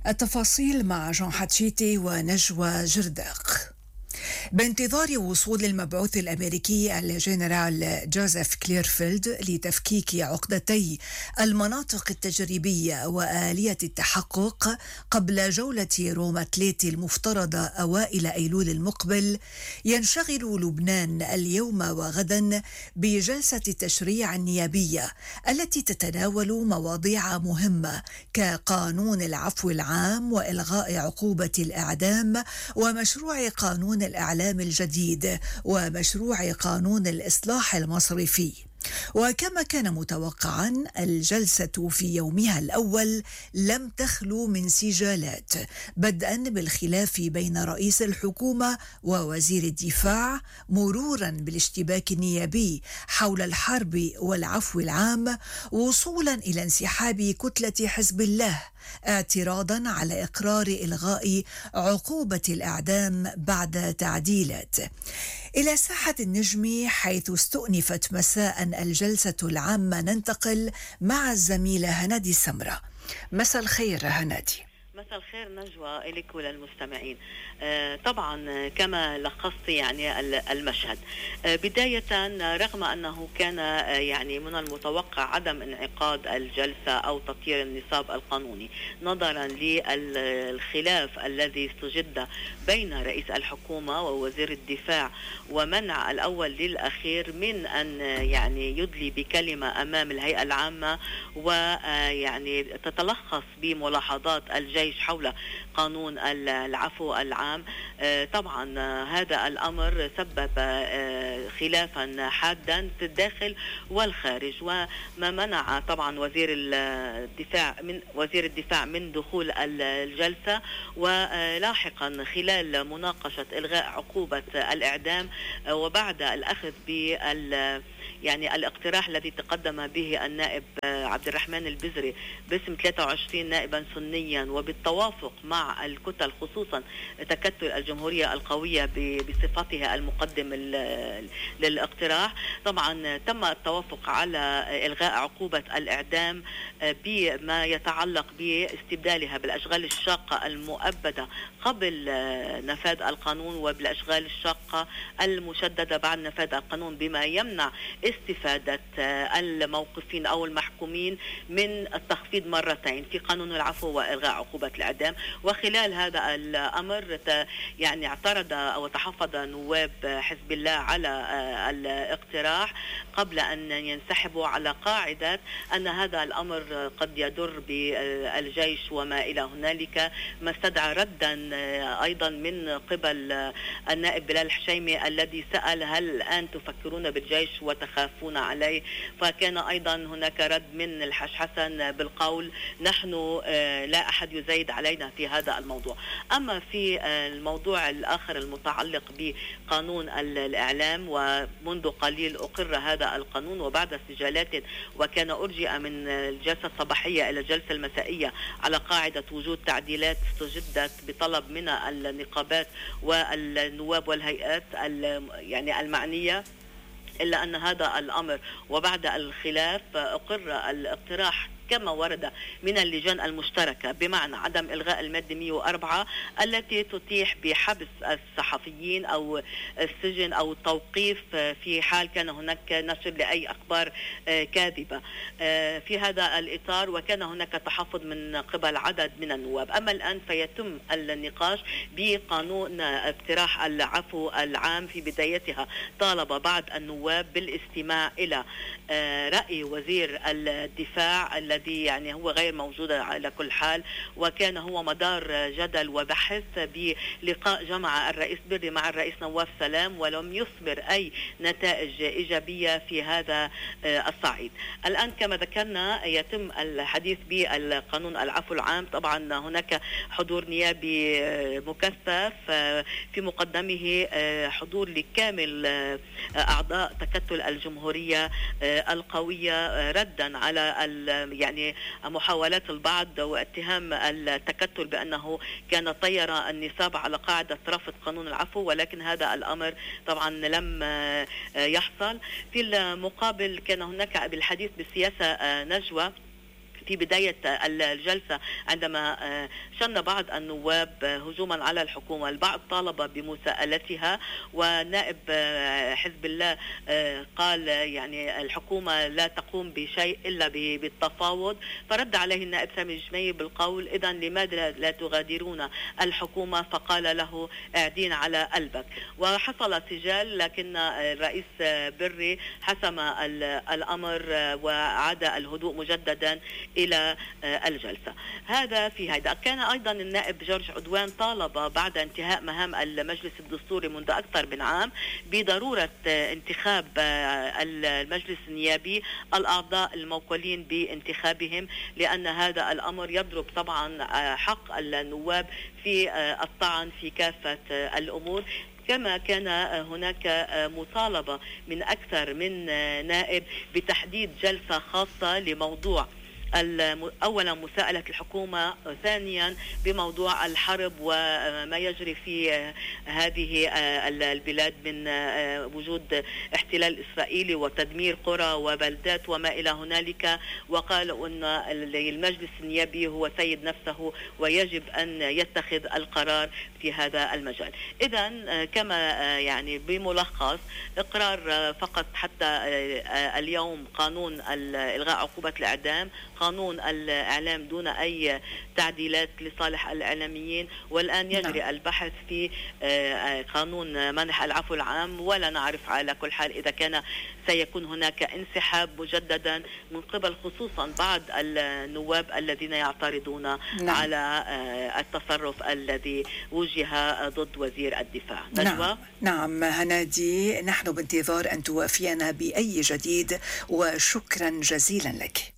التفاصيل مع جون حتشيتي ونجوى جرداق. بانتظار وصول المبعوث الأمريكي الجنرال جوزيف كليرفيلد لتفكيك عقدتي المناطق التجريبية وآلية التحقق قبل جولة روما أتليتي المفترضة أوائل أيلول المقبل، ينشغل لبنان اليوم وغدا بجلسة التشريع النيابية التي تتناول مواضيع مهمة كقانون العفو العام وإلغاء عقوبة الإعدام ومشروع قانون الإعلام الجديد ومشروع قانون الإصلاح المصرفي. وكما كان متوقعا، الجلسة في يومها الأول لم تخلو من سجالات، بدءا بالخلاف بين رئيس الحكومة ووزير الدفاع، مرورا بالاشتباك النيابي حول الحرب والعفو العام، وصولا إلى انسحاب كتلة حزب الله اعتراضا على إقرار إلغاء عقوبة الإعدام بعد تعديلات، إلى ساحة النجم حيث استؤنفت مساء الجلسة العامة. ننتقل مع الزميلة هنادي سمرة. مساء الخير هنادي. مساء الخير نجوى إليك وللمستمعين. طبعا كما لخصت يعني المشهد بداية، رغم أنه كان يعني من المتوقع عدم انعقاد الجلسة أو تطيير النصاب القانوني نظرا للخلاف الذي استجد بين رئيس الحكومة ووزير الدفاع، ومنع الأول للأخير من أن يعني يدلي بكلمة أمام الهيئة العامة ويعني تتلخص بملاحظات الجيش حول قانون العفو العام. طبعا هذا الأمر سبب خلافا حادا في الداخل والخارج، وما منع طبعا وزير الدفاع من دخول الجلسة، ولاحقا خلال مناقشة إلغاء عقوبة الإعدام وبعد الأخذ يعني الاقتراح الذي تقدم به النائب عبد الرحمن البزري باسم 23 نائبا سنيا وبالتوافق مع الكتل، خصوصا تكتل الجمهورية القوية بصفتها المقدم للاقتراح. طبعا تم التوافق على إلغاء عقوبة الإعدام بما يتعلق باستبدالها بالأشغال الشاقة المؤبدة قبل نفاذ القانون وبالأشغال الشاقة المشددة بعد نفاذ القانون، بما يمنع استفادة الموقفين أو المحكومين من التخفيض مرتين في قانون العفو وإلغاء عقوبة الإعدام. وخلال هذا الأمر يعني اعترض أو تحفظ نواب حزب الله على الاقتراح قبل أن ينسحبوا على قاعدة أن هذا الأمر قد يضر بالجيش وما إلى هنالك، ما استدعى ردا أيضا من قبل النائب بلال الحشيمي الذي سأل هل الآن تفكرون بالجيش وتخافون عليه؟ فكان أيضا هناك رد من الحاج حسن بالقول نحن لا أحد يزايد علينا في هذا الموضوع. أما في الموضوع الآخر المتعلق بقانون الإعلام، ومنذ قليل أقر هذا القانون وبعد استجالات، وكان أرجئ من الجلسة الصباحية إلى الجلسة المسائية على قاعدة وجود تعديلات استجدت بطلب من النقابات والنواب والهيئات يعني المعنية، إلا أن هذا الأمر وبعد الخلاف أقر الاقتراح كما ورد من اللجان المشتركة، بمعنى عدم إلغاء المادة 104 التي تتيح بحبس الصحفيين أو السجن أو التوقيف في حال كان هناك نشر لأي أخبار كاذبة في هذا الإطار، وكان هناك تحفظ من قبل عدد من النواب. أما الآن فيتم النقاش بقانون اقتراح العفو العام. في بدايتها طالب بعض النواب بالاستماع إلى رأي وزير الدفاع الذي يعني هو غير موجود على كل حال، وكان هو مدار جدل وبحث بلقاء جمع الرئيس بري مع الرئيس نواف سلام، ولم يثمر أي نتائج إيجابية في هذا الصعيد. الآن كما ذكرنا يتم الحديث بالقانون العفو العام. طبعا هناك حضور نيابي مكثف في مقدمه حضور لكامل أعضاء تكتل الجمهورية القوية، ردا على يعني محاولات البعض واتهام التكتل بأنه كان طير النصاب على قاعدة رفض قانون العفو، ولكن هذا الأمر طبعا لم يحصل. في المقابل كان هناك بالحديث بالسياسة نجوى في بداية الجلسة عندما شن بعض النواب هجوما على الحكومة. البعض طالب بمساءلتها، ونائب حزب الله قال يعني الحكومة لا تقوم بشيء إلا بالتفاوض. فرد عليه النائب سامي الجميل بالقول: إذن لماذا لا تغادرون الحكومة؟ فقال له: اعدين على قلبك. وحصل سجال، لكن الرئيس بري حسم الأمر وعاد الهدوء مجددا إلى الجلسة. هذا في هذا. كان أيضا النائب جورج عدوان طالب بعد انتهاء مهام المجلس الدستوري منذ أكثر من عام بضرورة انتخاب المجلس النيابي الأعضاء الموكولين بانتخابهم، لأن هذا الأمر يضرب طبعا حق النواب في الطعن في كافة الأمور. كما كان هناك مطالبة من أكثر من نائب بتحديد جلسة خاصة لموضوع أولا مساءلة الحكومة، ثانيا بموضوع الحرب وما يجري في هذه البلاد من وجود احتلال إسرائيلي وتدمير قرى وبلدات وما إلى هنالك. وقالوا أن المجلس النيابي هو سيد نفسه ويجب أن يتخذ القرار في هذا المجال. إذن كما يعني بملخص إقرار فقط حتى اليوم قانون إلغاء عقوبة الإعدام، قانون الإعلام دون أي تعديلات لصالح الإعلاميين، والآن يجري البحث في قانون منح العفو العام، ولا نعرف على كل حال إذا كان سيكون هناك انسحاب مجددا من قبل خصوصا بعض النواب الذين يعترضون على التصرف الذي وجه ضد وزير الدفاع. نعم هنادي، نحن بانتظار أن توافينا بأي جديد، وشكرا جزيلا لك.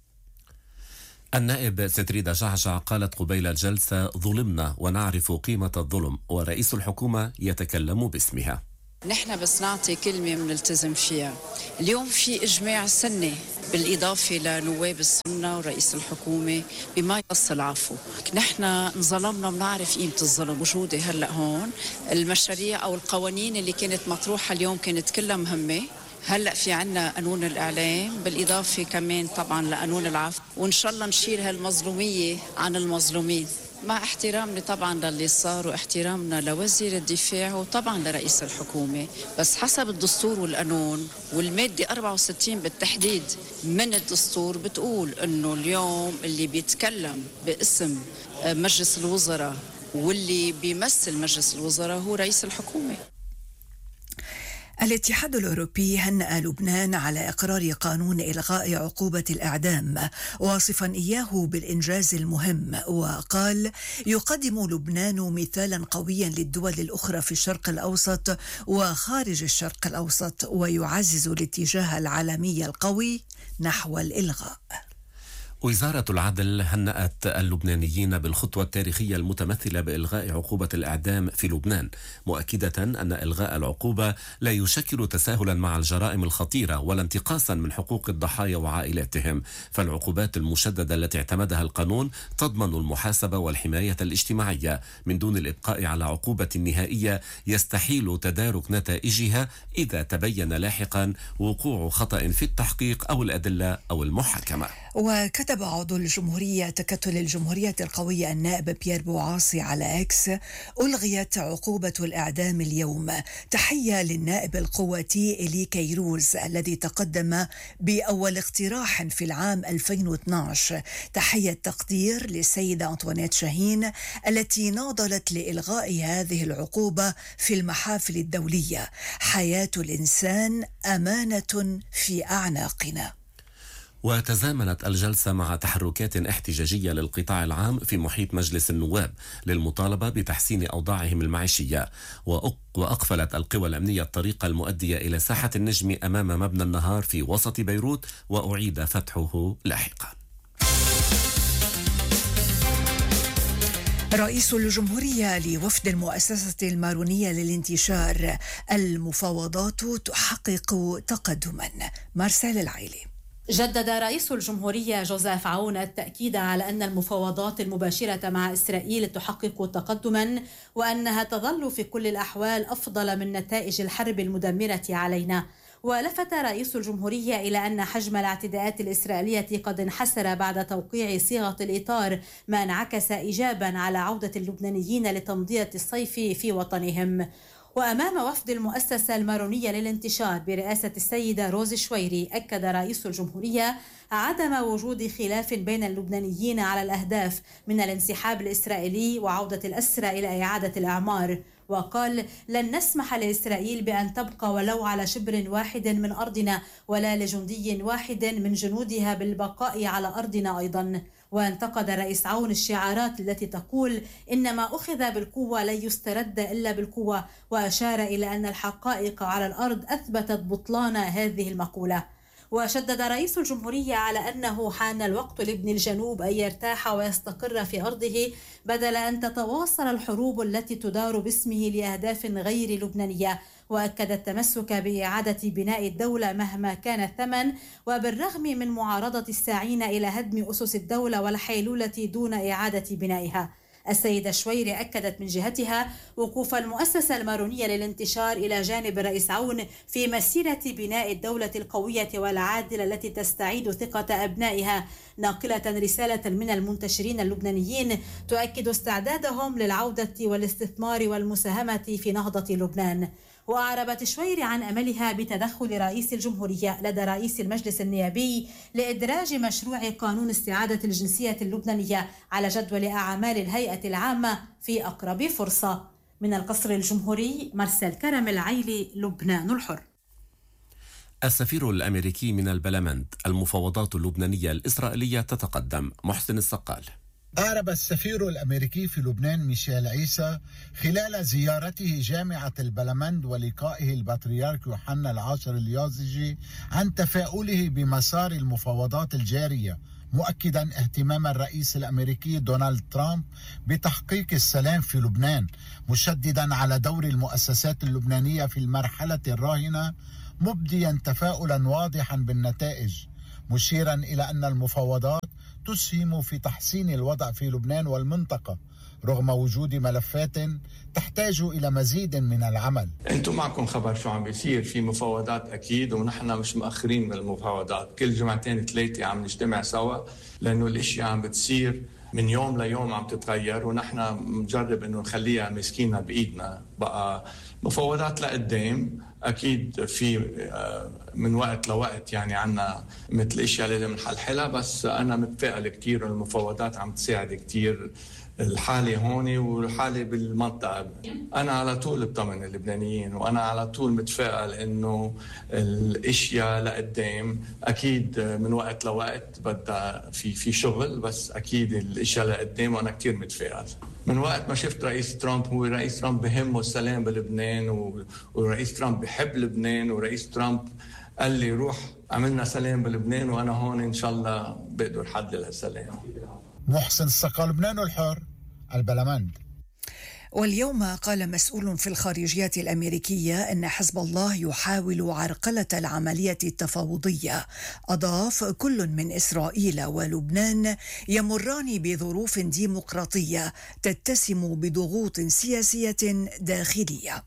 النائب ستريدا جعجع قالت قبيل الجلسة: ظلمنا ونعرف قيمة الظلم، ورئيس الحكومة يتكلم باسمها. نحن بس نعطي كلمة ونلتزم فيها. اليوم في إجماع سنة بالإضافة لنواب السنة ورئيس الحكومة بما يخص العفو. نحن انظلمنا ونعرف قيمة الظلم موجودة هلأ هون. المشاريع أو القوانين اللي كانت مطروحة اليوم كانت كلها مهمة. هلأ في عنا قانون الإعلام بالإضافة كمان طبعا لقانون العفو، وإن شاء الله نشيل هالمظلومية عن المظلومين، مع احترامنا طبعا للي صار واحترامنا لوزير الدفاع وطبعا لرئيس الحكومة. بس حسب الدستور والقانون والمادة 64 بالتحديد من الدستور بتقول انه اليوم اللي بيتكلم باسم مجلس الوزراء واللي بيمثل مجلس الوزراء هو رئيس الحكومة. الاتحاد الأوروبي هنأ لبنان على إقرار قانون إلغاء عقوبة الإعدام، واصفا إياه بالإنجاز المهم، وقال: يقدم لبنان مثالا قويا للدول الأخرى في الشرق الأوسط وخارج الشرق الأوسط، ويعزز الاتجاه العالمي القوي نحو الإلغاء. وزارة العدل هنأت اللبنانيين بالخطوة التاريخية المتمثلة بإلغاء عقوبة الإعدام في لبنان، مؤكدة أن إلغاء العقوبة لا يشكل تساهلا مع الجرائم الخطيرة ولا انتقاصا من حقوق الضحايا وعائلاتهم، فالعقوبات المشددة التي اعتمدها القانون تضمن المحاسبة والحماية الاجتماعية من دون الإبقاء على عقوبة نهائية يستحيل تدارك نتائجها إذا تبين لاحقا وقوع خطأ في التحقيق أو الأدلة أو المحاكمة. وكتب عضو الجمهورية تكتل الجمهورية القوية النائب بيير بوعاصي على إكس: ألغيت عقوبة الإعدام اليوم. تحية للنائب القواتي إلي كيروز الذي تقدم بأول اقتراح في العام 2012. تحية تقدير للسيدة أنطوانيت شاهين التي ناضلت لإلغاء هذه العقوبة في المحافل الدولية. حياة الإنسان أمانة في أعناقنا. وتزامنت الجلسة مع تحركات احتجاجية للقطاع العام في محيط مجلس النواب للمطالبة بتحسين أوضاعهم المعيشية، وأقفلت القوى الأمنية الطريق المؤدية إلى ساحة النجم أمام مبنى النهار في وسط بيروت، وأعيد فتحه لاحقا. رئيس الجمهورية لوفد المؤسسة المارونية للانتشار: المفاوضات تحقق تقدما. مارسيل العيلي. جدد رئيس الجمهورية جوزيف عون التأكيد على أن المفاوضات المباشرة مع إسرائيل تحقق تقدما، وأنها تظل في كل الأحوال أفضل من نتائج الحرب المدمرة علينا. ولفت رئيس الجمهورية إلى أن حجم الاعتداءات الإسرائيلية قد انحسر بعد توقيع صيغة الإطار، ما انعكس إيجابا على عودة اللبنانيين لتمضية الصيف في وطنهم. وأمام وفد المؤسسة المارونية للانتشار برئاسة السيدة روز شويري، أكد رئيس الجمهورية عدم وجود خلاف بين اللبنانيين على الأهداف من الانسحاب الإسرائيلي وعودة الأسرى إلى إعادة الأعمار، وقال: لن نسمح لإسرائيل بأن تبقى ولو على شبر واحد من أرضنا، ولا لجندي واحد من جنودها بالبقاء على أرضنا أيضا. وانتقد الرئيس عون الشعارات التي تقول إن ما أخذ بالقوة لن يسترد إلا بالقوة، وأشار إلى أن الحقائق على الأرض أثبتت بطلان هذه المقولة. وشدد رئيس الجمهورية على أنه حان الوقت لابن الجنوب أن يرتاح ويستقر في أرضه، بدل أن تتواصل الحروب التي تدار باسمه لأهداف غير لبنانية. وأكد التمسك بإعادة بناء الدولة مهما كان الثمن، وبالرغم من معارضة الساعين إلى هدم أسس الدولة والحيلولة دون إعادة بنائها. السيدة شويري أكدت من جهتها وقوف المؤسسة المارونية للانتشار إلى جانب الرئيس عون في مسيرة بناء الدولة القوية والعادلة التي تستعيد ثقة أبنائها، ناقلة رسالة من المنتشرين اللبنانيين تؤكد استعدادهم للعودة والاستثمار والمساهمة في نهضة لبنان. وأعربت شويري عن أملها بتدخل رئيس الجمهورية لدى رئيس المجلس النيابي لإدراج مشروع قانون استعادة الجنسية اللبنانية على جدول أعمال الهيئة العامة في أقرب فرصة. من القصر الجمهوري، مرسل كرم العيلي، لبنان الحر. السفير الأمريكي من البلمند: المفاوضات اللبنانية الإسرائيلية تتقدم. محسن السقال. أعرب السفير الأمريكي في لبنان ميشيل عيسى خلال زيارته جامعة البلمند ولقائه البطريرك يوحنا العاشر اليازجي عن تفاؤله بمسار المفاوضات الجارية، مؤكدا اهتمام الرئيس الأمريكي دونالد ترامب بتحقيق السلام في لبنان، مشددا على دور المؤسسات اللبنانية في المرحلة الراهنة، مبديا تفاؤلا واضحا بالنتائج، مشيرا إلى أن المفاوضات تسهم في تحسين الوضع في لبنان والمنطقة رغم وجود ملفات تحتاج إلى مزيد من العمل. أنتم معكم خبر شو عم بيصير في مفاوضات أكيد، ونحن مش مؤخرين من المفاوضات، كل جمعتين 3 عم نجتمع سوا، لأنه الاشياء عم بتصير من يوم ليوم عم تتغير، ونحن مجرب أنه نخليها مسكينة بإيدنا. بقى مفاوضات لقدام أكيد في من وقت لوقت يعني عنا مثل إشياء لازم نحلحلها، بس أنا متفائل كتير المفاوضات عم تساعد كتير الحالة هون والحالة بالمنطقة. أنا على طول بطمن اللبنانيين، وأنا على طول متفائل إنه الاشياء لقدام. أكيد من وقت لوقت بدها في شغل، بس أكيد الاشياء لقدام، وأنا كتير متفائل. من وقت ما شفت رئيس ترامب، هو رئيس ترامب بهمه السلام بلبنان، ورئيس ترامب بحب لبنان، ورئيس ترامب قال لي روح عملنا سلام بلبنان، وأنا هون إن شاء الله بقدر حدد السلام. محسن السقال، لبنان الحر، البلمند. واليوم قال مسؤول في الخارجية الأمريكية أن حزب الله يحاول عرقلة العملية التفاوضية. أضاف: كل من إسرائيل ولبنان يمران بظروف ديمقراطية تتسم بضغوط سياسية داخلية.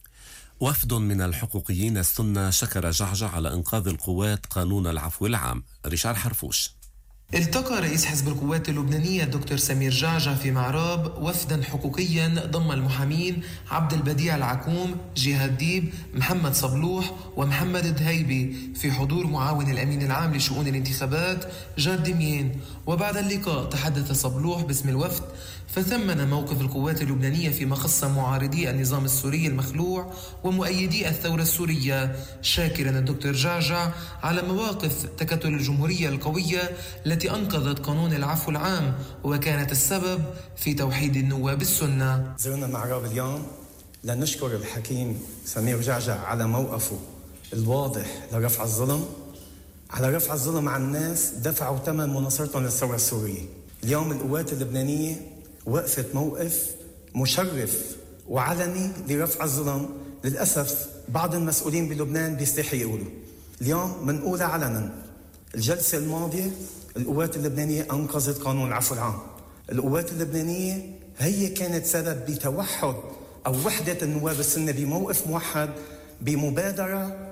وفد من الحقوقيين السنة شكر جعجع على إنقاذ القوات قانون العفو العام. ريشار حرفوش. التقى رئيس حزب القوات اللبنانية الدكتور سمير جعجع في معراب وفدا حقوقيا ضم المحامين عبد البديع العكوم، جهاد ديب، محمد صبلوح ومحمد دهيبي، في حضور معاون الأمين العام لشؤون الانتخابات جاد دميان. وبعد اللقاء تحدث صبلوح باسم الوفد، فثمن موقف القوات اللبنانية فيما خص معارضي النظام السوري المخلوع ومؤيدي الثورة السورية، شاكرا الدكتور جعجع على مواقف تكتل الجمهورية القوية التي أنقذت قانون العفو العام وكانت السبب في توحيد النواب السنة. زرنا معراب اليوم لنشكر الحكيم سمير جعجع على موقفه الواضح لرفع الظلم، على رفع الظلم عن الناس دفعوا ثمن مناصرتهم للثورة السورية. اليوم القوات اللبنانية وقفت موقف مشرف وعلني لرفع الظلم. للأسف بعض المسؤولين بلبنان بيستحي يقولوا. اليوم منقول علنا، الجلسة الماضية القوات اللبنانية أنقذت قانون العفو العام. القوات اللبنانية هي كانت سبب بتوحد أو وحدة النواب السنة بموقف موحد، بمبادرة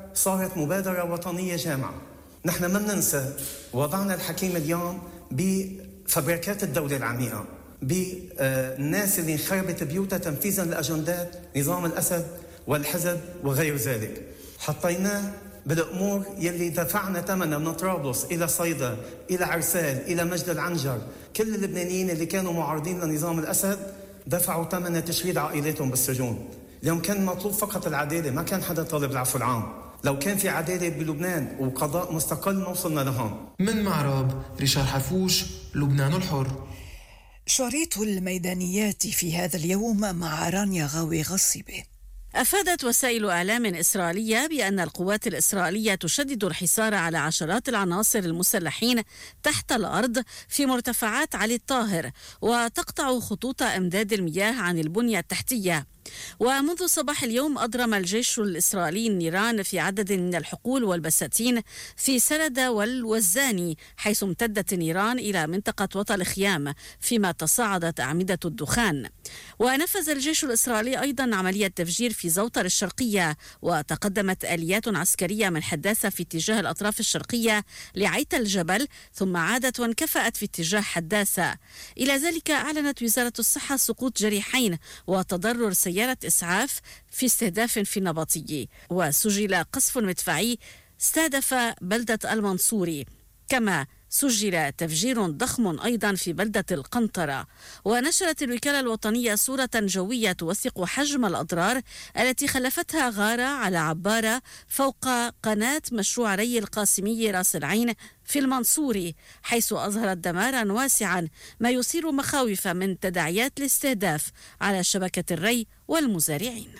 صارت مبادرة وطنية جامعة. نحن ما بننسى وضعنا الحكيم اليوم بفبركات الدولة العميقة، بالناس اللي انخربت بيوتها تنفيذا لأجندات نظام الأسد والحزب وغير ذلك. حطيناه بالأمور يلي دفعنا ثمنها من طرابلس إلى صيدا إلى عرسال إلى مجد العنجر. كل اللبنانيين اللي كانوا معارضين لنظام الأسد دفعوا ثمن تشريد عائلاتهم بالسجون. اليوم كان مطلوب فقط العدالة، ما كان حدا طالب العفو العام. لو كان في عدالة بلبنان وقضاء مستقل ما وصلنا لهون. من معراب ريشار حفوش، لبنان الحر. شريط الميدانيات في هذا اليوم مع رانيا غاوي غصيبة. أفادت وسائل إعلام إسرائيلية بأن القوات الإسرائيلية تشدد الحصار على عشرات العناصر المسلحين تحت الأرض في مرتفعات علي الطاهر، وتقطع خطوط إمداد المياه عن البنية التحتية. ومنذ صباح اليوم أضرم الجيش الإسرائيلي النيران في عدد من الحقول والبساتين في سردة والوزاني، حيث امتدت النيران إلى منطقة وطن الخيام، فيما تصاعدت أعمدة الدخان. ونفذ الجيش الإسرائيلي أيضا عملية تفجير في زوطر الشرقية، وتقدمت آليات عسكرية من حداثة في اتجاه الأطراف الشرقية لعيت الجبل، ثم عادت وانكفأت في اتجاه حداثة. إلى ذلك أعلنت وزارة الصحة سقوط جريحين وتضرر سيارة إسعاف في استهداف في النبطية. وسجل قصف مدفعي استهدف بلدة المنصوري، كما سجل تفجير ضخم أيضا في بلدة القنطرة. ونشرت الوكالة الوطنية صورة جوية توثق حجم الأضرار التي خلفتها غارة على عبارة فوق قناة مشروع ري القاسمي راس العين في المنصوري، حيث أظهرت دمارا واسعا، ما يثير مخاوف من تداعيات الاستهداف على شبكة الري والمزارعين.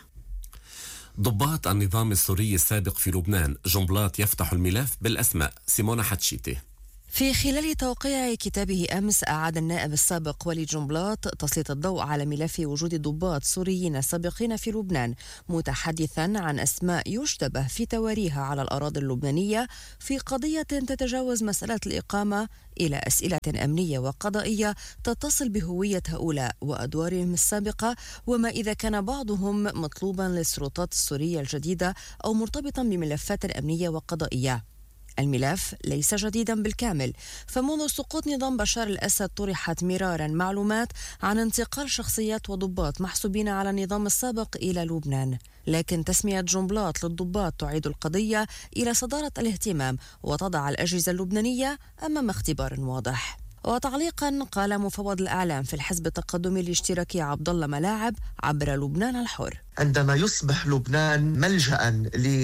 ضباط النظام السوري السابق في لبنان، جنبلاط يفتح الملف بالأسماء. سيمونا حتشيتي. في خلال توقيع كتابه أمس، أعاد النائب السابق وليد جنبلاط تسليط الضوء على ملف وجود ضباط سوريين سابقين في لبنان، متحدثا عن أسماء يشتبه في تواريها على الأراضي اللبنانية في قضية تتجاوز مسألة الإقامة إلى أسئلة أمنية وقضائية تتصل بهوية هؤلاء وأدوارهم السابقة، وما إذا كان بعضهم مطلوبا للسلطات السورية الجديدة أو مرتبطا بملفات أمنية وقضائية. الملف ليس جديدا بالكامل، فمنذ سقوط نظام بشار الأسد طرحت مرارا معلومات عن انتقال شخصيات وضباط محسوبين على النظام السابق إلى لبنان، لكن تسمية جنبلاط للضباط تعيد القضية إلى صدارة الاهتمام وتضع الأجهزة اللبنانية أمام اختبار واضح. وتعليقا، قال مفوض الإعلام في الحزب التقدمي الاشتراكي عبد الله ملاعب عبر لبنان الحر: عندما يصبح لبنان ملجأ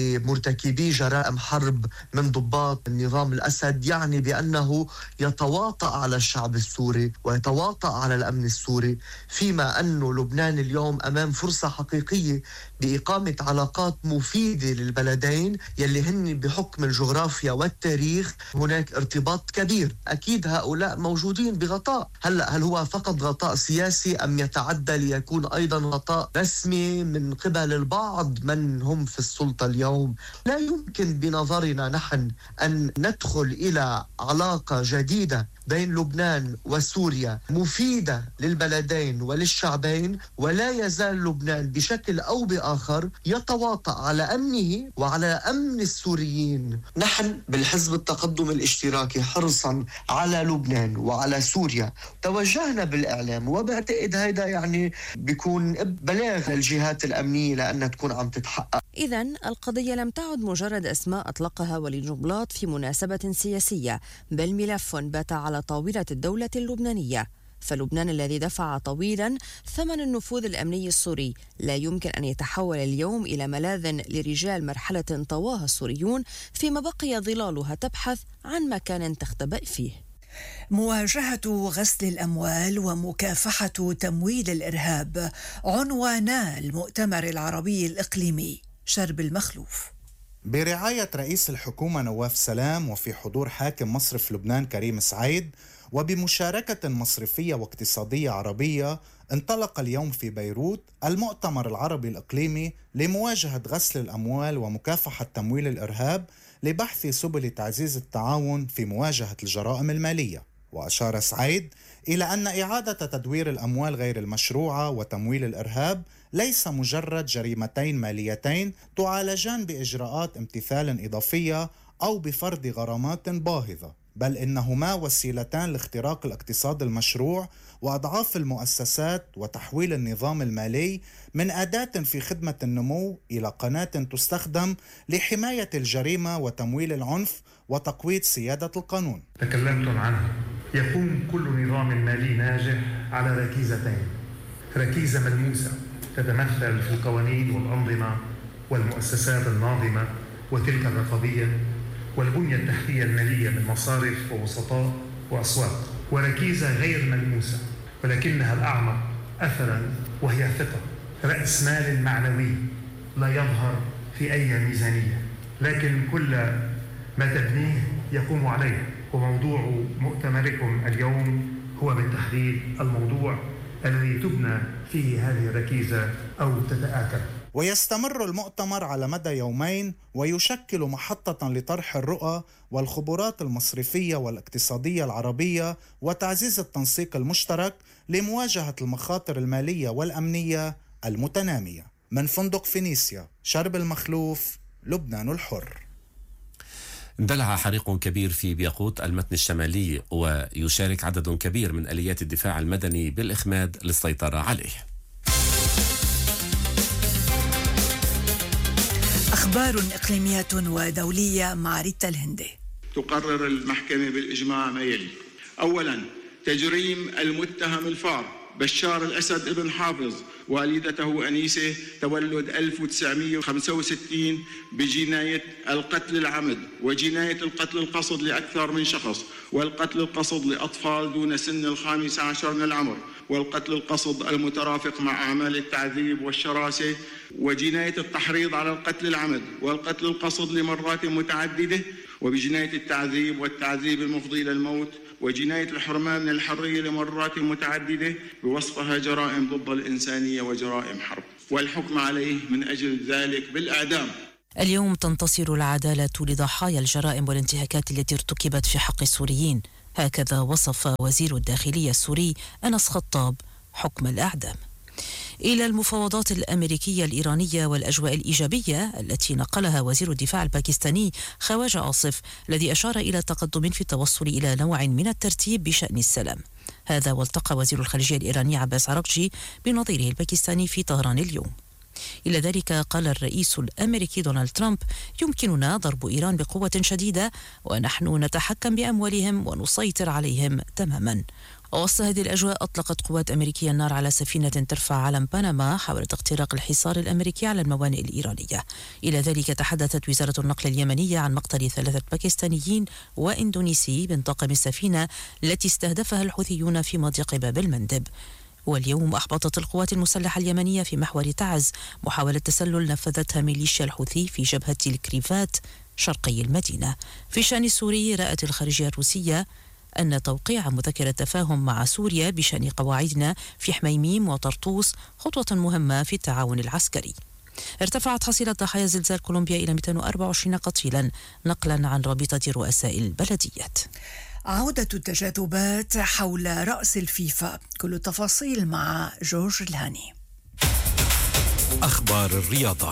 لمرتكبي جرائم حرب من ضباط النظام الأسد، يعني بأنه يتواطأ على الشعب السوري ويتواطأ على الأمن السوري، فيما أن لبنان اليوم أمام فرصة حقيقية بإقامة علاقات مفيدة للبلدين يلي هن بحكم الجغرافيا والتاريخ هناك ارتباط كبير. أكيد هؤلاء موجودين بغطاء. هل هو فقط غطاء سياسي أم يتعدى ليكون أيضا غطاء رسمي من قبل البعض من هم في السلطة اليوم؟ لا يمكن بنظرنا نحن أن ندخل إلى علاقة جديدة بين لبنان وسوريا مفيدة للبلدين وللشعبين، ولا يزال لبنان بشكل أو بآخر يتواطأ على أمنه وعلى أمن السوريين. نحن بالحزب التقدم الاشتراكي حرصا على لبنان وعلى سوريا توجهنا بالإعلام، وبعتقد هذا يعني بيكون بلاغ للجهات الأمنية لأنها تكون عم تتحقق. إذن القضية لم تعد مجرد أسماء أطلقها وليد جنبلاط في مناسبة سياسية، بل ملف بات على طاولة الدولة اللبنانية. فلبنان الذي دفع طويلا ثمن النفوذ الأمني السوري لا يمكن أن يتحول اليوم إلى ملاذ لرجال مرحلة طواها السوريون، فيما بقي ظلالها تبحث عن مكان تختبئ فيه. مواجهة غسل الأموال ومكافحة تمويل الإرهاب عنوانا المؤتمر العربي الإقليمي شرب المخلوف، برعاية رئيس الحكومة نواف سلام وفي حضور حاكم مصرف لبنان كريم سعيد، وبمشاركة مصرفية واقتصادية عربية. انطلق اليوم في بيروت المؤتمر العربي الإقليمي لمواجهة غسل الأموال ومكافحة تمويل الإرهاب لبحث سبل تعزيز التعاون في مواجهة الجرائم المالية. وأشار سعيد إلى أن إعادة تدوير الأموال غير المشروعة وتمويل الإرهاب ليس مجرد جريمتين ماليتين تعالجان بإجراءات امتثال إضافية أو بفرض غرامات باهظة، بل إنهما وسيلتان لاختراق الاقتصاد المشروع وأضعاف المؤسسات وتحويل النظام المالي من أداة في خدمة النمو إلى قناة تستخدم لحماية الجريمة وتمويل العنف وتقويض سيادة القانون. تكلمتم عنها. يقوم كل نظام مالي ناجح على ركيزتين: ركيزة ملموسة تتمثل في القوانين والأنظمة والمؤسسات الناظمة وتلك الرقابية والبنية التحتية المالية من مصارف ووسطاء وأسواق، وركيزة غير ملموسة ولكنها الأعمق أثرا وهي ثقة، رأس مال معنوي لا يظهر في أي ميزانية لكن كل ما تبنيه يقوم عليه. وموضوع مؤتمركم اليوم هو بالتحديد الموضوع الذي تبنى فيه هذه الركيزة أو تتآكل. ويستمر المؤتمر على مدى يومين ويشكل محطة لطرح الرؤى والخبرات المصرفية والاقتصادية العربية وتعزيز التنسيق المشترك لمواجهة المخاطر المالية والأمنية المتنامية. من فندق فينيسيا، شرب المخلوف، لبنان الحر. اندلع حريق كبير في بياقوت المتن الشمالي ويشارك عدد كبير من آليات الدفاع المدني بالإخماد للسيطرة عليه. أخبار إقليمية ودولية مع ريتا الهندي. تقرر المحكمة بالإجماع ما يلي: أولا، تجريم المتهم الفار بشار الأسد ابن حافظ والدته أنيسة تولد 1965 بجناية القتل العمد وجناية القتل القصد لأكثر من شخص والقتل القصد لأطفال دون سن 15 من العمر والقتل القصد المترافق مع أعمال التعذيب والشراسة وجناية التحريض على القتل العمد والقتل القصد لمرات متعددة وبجناية التعذيب والتعذيب المفضي إلى الموت وجناية الحرمان من الحرية لمرات متعددة بوصفها جرائم ضد الإنسانية وجرائم حرب، والحكم عليه من أجل ذلك بالإعدام. اليوم تنتصر العدالة لضحايا الجرائم والانتهاكات التي ارتكبت في حق السوريين، هكذا وصف وزير الداخلية السوري أنس خطاب حكم الإعدام. إلى المفاوضات الأمريكية الإيرانية والأجواء الإيجابية التي نقلها وزير الدفاع الباكستاني خواجة عاصف، الذي أشار إلى تقدم في التوصل إلى نوع من الترتيب بشأن السلام. هذا والتقى وزير الخارجية الإيراني عباس عراقجي بنظيره الباكستاني في طهران اليوم. إلى ذلك قال الرئيس الأمريكي دونالد ترامب: يمكننا ضرب إيران بقوة شديدة ونحن نتحكم بأموالهم ونسيطر عليهم تماما. وسط هذه الأجواء أطلقت قوات أمريكية النار على سفينة ترفع علم بنما حاولت اختراق الحصار الأمريكي على الموانئ الإيرانية. إلى ذلك تحدثت وزارة النقل اليمنية عن مقتل 3 باكستانيين وإندونيسي من طاقم السفينة التي استهدفها الحوثيون في مضيق باب المندب. واليوم أحبطت القوات المسلحة اليمنية في محور تعز محاولة تسلل نفذتها ميليشيا الحوثي في جبهة الكريفات شرقي المدينة. في الشأن السوري رأت الخارجية الروسية أن توقيع مذكرة تفاهم مع سوريا بشأن قواعدنا في حميميم وطرطوس خطوة مهمة في التعاون العسكري. ارتفعت حصيلة ضحايا زلزال كولومبيا إلى 224 قتيلا نقلا عن رابطة رؤساء البلديات. عودة التجاذبات حول رأس الفيفا، كل التفاصيل مع جورج الهاني. أخبار الرياضة.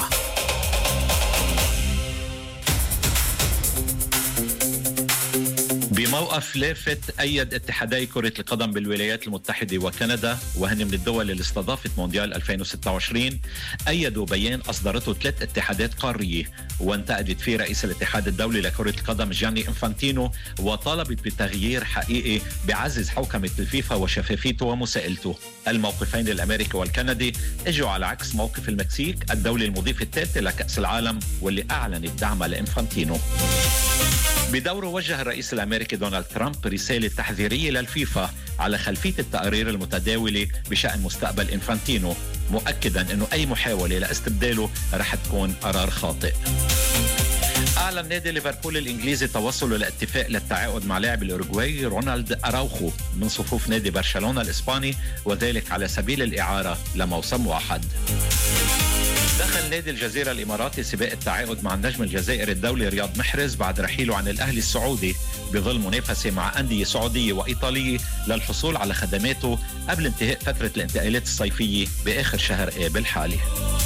بموقف لافت أيد اتحادي كرة القدم بالولايات المتحدة وكندا، وهن من الدول اللي استضافت مونديال 2026، أيدوا بيان أصدرته 3 اتحادات قارية وانتقدت فيه رئيس الاتحاد الدولي لكرة القدم جاني إنفانتينو، وطالبت بتغيير حقيقي بعزز حوكمة الفيفا وشفافيته ومساءلته. الموقفين الأمريكي والكندي اجوا على عكس موقف المكسيك، الدولة المضيفة الثالثة لكأس العالم واللي أعلنت دعمها لإنفانتينو. بدوره وجه الرئيس الأمريكي دونالد ترامب رسالة تحذيرية للفيفا على خلفية التقارير المتداولة بشأن مستقبل إنفانتينو، مؤكدا أنه أي محاولة لاستبداله رح تكون قرار خاطئ. أعلن نادي ليفربول الإنجليزي توصله لاتفاق للتعاقد مع لاعب الأوروغواي رونالد أراوخو من صفوف نادي برشلونة الإسباني، وذلك على سبيل الإعارة لموسم واحد. دخل نادي الجزيرة الإماراتي سباق التعاقد مع النجم الجزائري الدولي رياض محرز بعد رحيله عن الأهلي السعودي بظل منافسة مع أندية سعودية وإيطالية للحصول على خدماته قبل انتهاء فترة الانتقالات الصيفية بآخر شهر آب الحالي.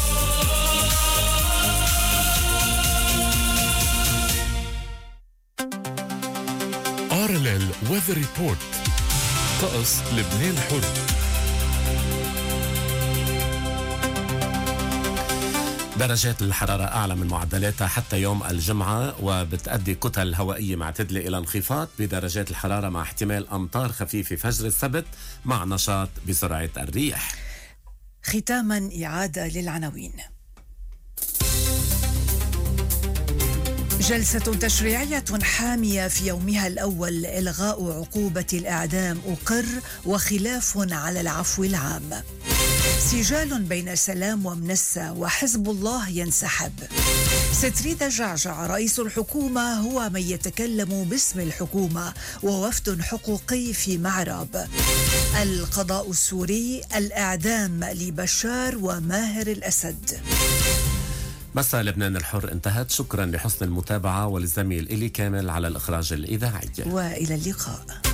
RLL Weather Report. طقس لبنان حر. درجات الحرارة أعلى من معدلاتها حتى يوم الجمعة، وبتأدي كتل هوائية معتدلة إلى انخفاض بدرجات الحرارة مع احتمال أمطار خفيفة فجر السبت مع نشاط بسرعة الريح. ختاما إعادة للعناوين. جلسة تشريعية حامية في يومها الأول إلغاء عقوبة الإعدام أقر وخلاف على العفو العام. سجال بين سلام ومنسة وحزب الله ينسحب. ستريد جعجع رئيس الحكومة هو من يتكلم باسم الحكومة ووفد حقوقي في معرب. القضاء السوري الإعدام لبشار وماهر الأسد. مساء لبنان الحر انتهت. شكرا لحسن المتابعة وللزميل إلي كامل على الإخراج الإذاعي، وإلى اللقاء.